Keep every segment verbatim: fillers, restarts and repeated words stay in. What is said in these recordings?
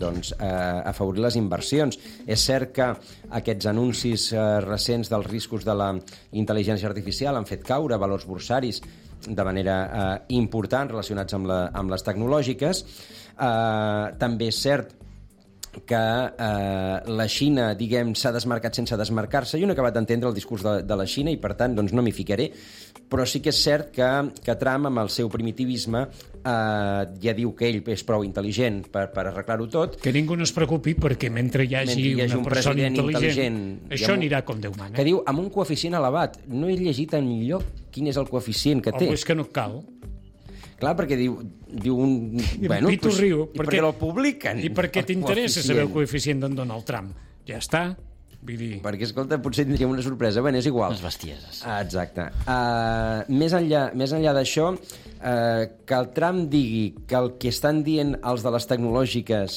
doncs, eh, afavorir les inversions. És cert que aquests anuncis eh, recents dels riscos de la intel·ligència artificial han fet caure valors borsaris de manera eh, important relacionats amb, la, amb les tecnològiques. Eh, també és cert que eh, la Xina, diguem, s'ha desmarcat sense desmarcar-se. Jo no he acabat d'entendre el discurs de, de la Xina i, per tant, doncs no m'hi ficaré, però sí que és cert que, que Trump, amb el seu primitivisme, eh, ja diu que ell és prou intel·ligent per, per arreglar-ho tot. Que ningú no es preocupi, perquè mentre hi hagi, mentre hi hagi una un persona intel·ligent, intel·ligent això amb, anirà com Déu mana. Que diu, amb un coeficient elevat. No he llegit enlloc quin és el coeficient que té. O és que no cal. Clar, perquè diu, diu un... I bueno, Pitu pues, riu. I perquè el publiquen. I perquè t'interessa saber el coeficient d'en Donald Trump. Ja està. Vull dir... Perquè, escolta, potser tindríem una sorpresa. Bé, és igual. Les bestieses. Ah, exacte. Uh, més enllà, més enllà d'això, uh, que el Trump digui que el que estan dient els de les tecnològiques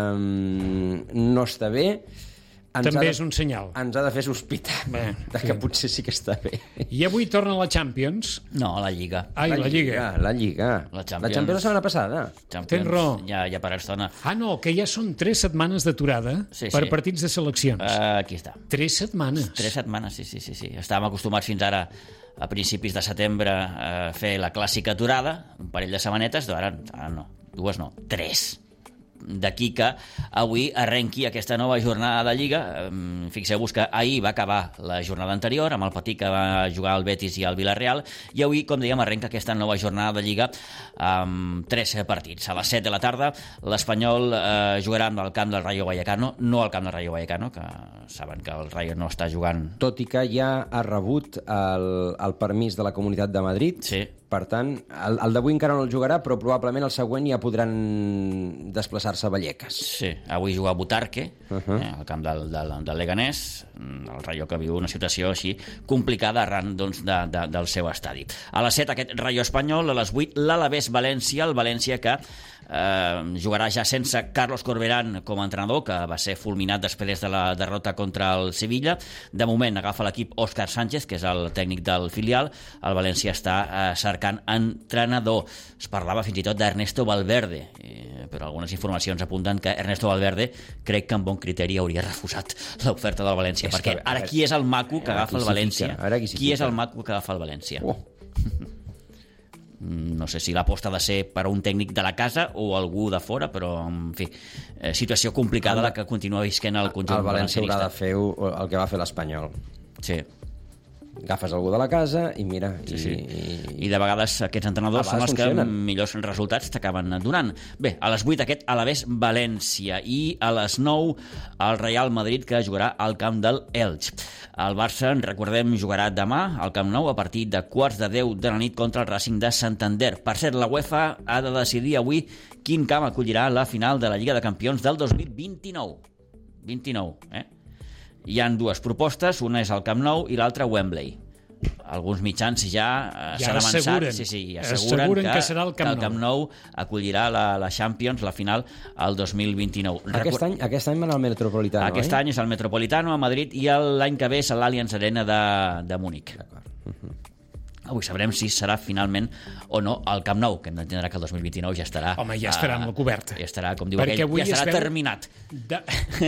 um, no està bé... També de, és un senyal. Ens ha de fer sospitar bé, de que sí. Potser sí que està bé. I avui torna la Champions. No, la Lliga. Ai, la, la Lliga. La Lliga. La Champions. La Champions la setmana passada. Tens raó. Ja, ja per estona. Ah, no, que ja són tres setmanes d'aturada sí, per sí. partits de seleccions. Uh, aquí està. Tres setmanes. Tres setmanes, sí, sí, sí, sí. Estàvem acostumats fins ara a principis de setembre a fer la clàssica aturada, un parell de setmanetes, ara, ara no, dues no, tres. D'aquí que avui arrenqui aquesta nova jornada de Lliga. Fixeu-vos que ahir va acabar la jornada anterior amb el partit que va jugar el Betis i el Villarreal, i avui, com dèiem, arrenca aquesta nova jornada de Lliga amb tres partits. A les set de la tarda l'Espanyol eh, jugarà amb el camp del Rayo Vallecano, no al camp del Rayo Vallecano, que saben que el Rayo no està jugant. Tot i que ja ha rebut el, el permís de la Comunitat de Madrid. Sí. Per tant, el, el d'avui encara no el jugarà, però probablement el següent ja podran desplaçar-se a Vallecas. Sí, avui juga a Butarque, uh -huh. eh, al camp del, del, del Leganés, el Rayo que viu una situació així complicada arran doncs, de, de, del seu estadi. A les set aquest Rayo Espanyol, a les vuit l'Alavés València, el València que eh, jugarà ja sense Carlos Corberán com a entrenador, que va ser fulminat després de la derrota contra el Sevilla. De moment agafa l'equip Òscar Sánchez, que és el tècnic del filial. El València està eh, cercant entrenador. Es parlava fins i tot d'Ernesto Valverde, eh, però algunes informacions apunten que Ernesto Valverde crec que amb bon criteri hauria refusat l'oferta del València, és perquè que, ara qui és el maco que agafa el València? Qui, qui és el maco que agafa el València? Oh. No sé si l'aposta ha de ser per a un tècnic de la casa o algú de fora, però, en fi, eh, situació complicada la que continua visquent el conjunt el València haurà de fer el que va fer l'Espanyol. Sí. Agafes algú de la casa i mira... Sí, i, sí. i... I de vegades aquests entrenadors són els funcionen. que millors resultats t'acaben donant. Bé, a les vuit aquest Alavés València i a les nou el Real Madrid, que jugarà al camp del Elx. El Barça, en recordem, jugarà demà al Camp Nou a partir de quarts de deu de la nit contra el Racing de Santander. Per cert, la UEFA ha de decidir avui quin camp acollirà la final de la Lliga de Campions del dos mil vint-i-nou. vint-i-nou, eh? Hi han dues propostes, una és al Camp Nou i l'altra a Wembley. Alguns mitjans ja, eh, ja s'han avançat, asseguren, sí, sí, asseguren, asseguren que, que, serà el Camp, que el Camp Nou acollirà la, la Champions, la final, el dos mil vint-i-nou. Aquest any, aquest any van al Metropolitano, Aquest oi? any és el Metropolitano a Madrid i l'any que ve és l'Allianz Arena de, de Múnich. D'acord. Uh-huh. Avui sabrem si serà finalment o no el Camp Nou, que hem d'entendre que el dos mil vint-i-nou ja estarà... Home, ja estarà amb la coberta. Ja estarà, com diu Perquè aquell, ja estarà veu... terminat. De...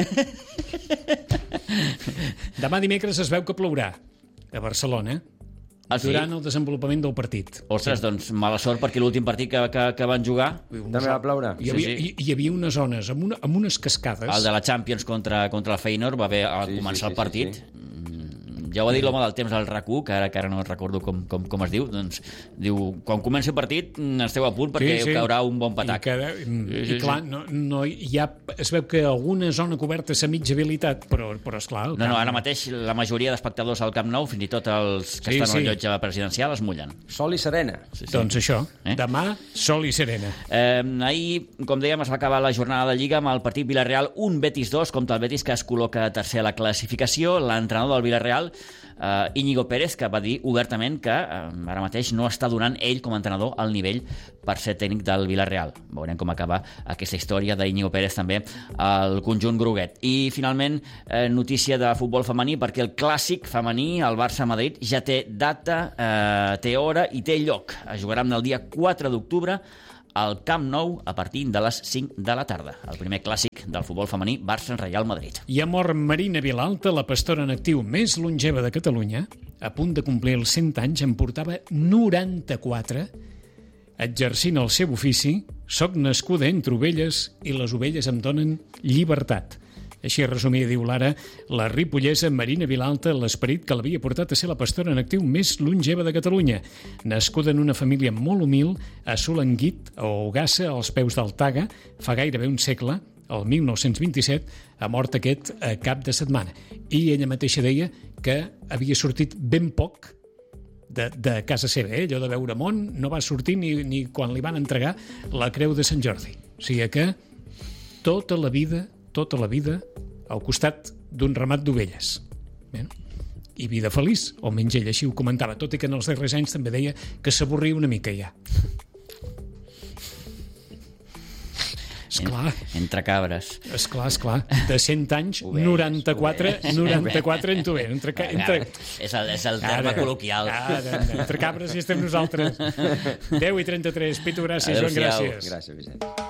Demà dimecres es veu que plourà a Barcelona, Ah, sí? durant el desenvolupament del partit. Ostres, sí. Doncs mala sort, perquè l'últim partit que, que, que van jugar... També va ploure? Hi havia, Sí, sí. hi, hi havia unes zones amb, una, amb unes cascades... El de la Champions contra, contra el Feyenoord va haver a Sí, començar sí, sí, el partit. sí, sí. Ja ho va dir l'home del temps al RAC u, que ara, que ara no recordo com, com, com es diu, doncs diu, quan comenci el partit esteu a punt perquè Sí, sí. caurà un bon patac. I, que, i, Sí, sí, i clar, sí. no, no, hi ha, es veu que alguna zona coberta és a mitja habilitat, però, però esclar... No, no, ara mateix la majoria d'espectadors al Camp Nou, fins i tot els que Sí, estan sí. al llotja presidencial, es mullen. Sol i serena. Sí, sí. Doncs això, Eh? demà, sol i serena. Eh, ahir, com dèiem, es va acabar la jornada de Lliga amb el partit Villarreal un Betis dos contra el Betis, que es col·loca tercer a la classificació. L'entrenador del Villarreal, eh, Íñigo Pérez, que va dir obertament que eh, ara mateix no està donant ell com a entrenador el nivell per ser tècnic del Villarreal. Veurem com acaba aquesta història d'Íñigo Pérez també al conjunt groguet. I finalment, eh, notícia de futbol femení, perquè el clàssic femení, el Barça-Madrid, ja té data, eh, té hora i té lloc. Es jugarà el dia quatre d'octubre al Camp Nou a partir de les cinc de la tarda. El primer clàssic històric del futbol femení Barça-Real Madrid. I ha mort Marina Vilalta, la pastora en actiu més longeva de Catalunya, a punt de complir els cent anys, en portava noranta-quatre, exercint el seu ofici. Soc nascuda entre ovelles i les ovelles em donen llibertat. Així resumia, diu l'Ara, la ripollesa Marina Vilalta, l'esperit que l'havia portat a ser la pastora en actiu més longeva de Catalunya. Nascuda en una família molt humil, a Solanguit, a Ogassa, als peus del Taga, fa gairebé un segle, el mil nou-cents vint-i-set, ha mort aquest a cap de setmana. I ella mateixa deia que havia sortit ben poc de, de casa seva. Eh? Allò de veure món no va sortir ni, ni quan li van entregar la Creu de Sant Jordi. O sigui que tota la vida tota la vida al costat d'un ramat d'ovelles. Bé, i vida feliç, o menys ell així ho comentava, tot i que en els darrers anys també deia que s'avorria una mica ja. Esclar. Entre cabres. Esclar, esclar. De cent anys, ovelles, noranta-quatre, ovelles. noranta-quatre en tu bé. Entre, entre... És el, és el terme ara, col·loquial. Ara, entre cabres hi estem nosaltres. deu i trenta-tres. Pitu, gràcies. Joan, gràcies. Gràcies, Vicent.